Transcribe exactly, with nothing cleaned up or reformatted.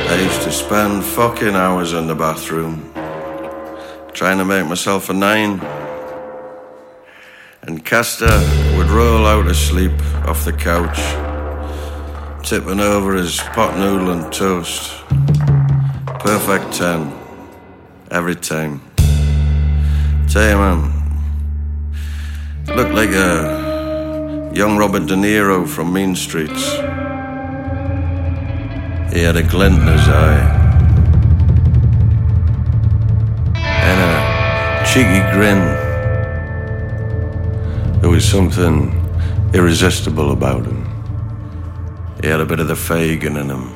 I used to spend fucking hours in the bathroom trying to make myself a nine. And Castor would roll out asleep off the couch, tipping over his pot noodle and toast. Perfect ten, every time. Tell you, man, looked like a young Robert De Niro from Mean Streets. He had a glint in his eye and a cheeky grin. There was something irresistible about him. He had a bit of the Fagin in him.